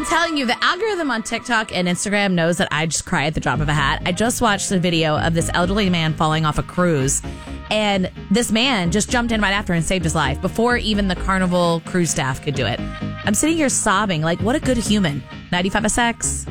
telling you, the algorithm on TikTok and Instagram knows that I just cry at the drop of a hat. I just watched a video of this elderly man falling off a cruise, and this man just jumped in right after and saved his life before even the Carnival cruise staff could do it. I'm sitting here sobbing, like, what a good human. 95 SX.